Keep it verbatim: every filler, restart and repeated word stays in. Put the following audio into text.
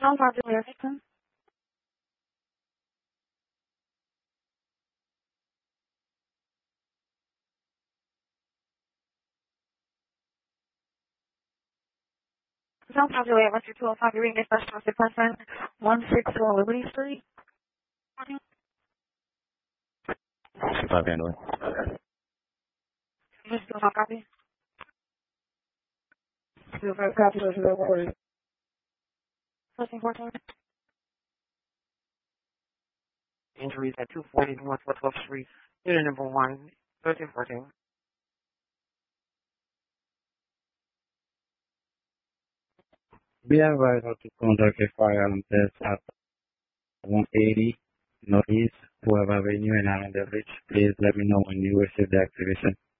How far do we have to come? How far do we have to two oh five? You're reading this first house person, one six four Liberty Street. Five handling. Just do a copy. Do a first copy, so it's recorded. fourteen fourteen. Injuries at two forty North twelfth Street. Unit number one, thirteen fourteen. Be advised to conduct a firearm test at one eighty Northeast Puebla Avenue in Allendale Beach. Please let me know when you receive the activation.